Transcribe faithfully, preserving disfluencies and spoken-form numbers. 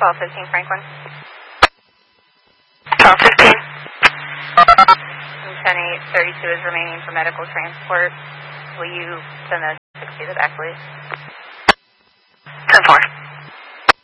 twelve fifteen Franklin. twelve fifteen. ten eight thirty-two is remaining for medical transport. Will you send the sixty to the back, please? ten four.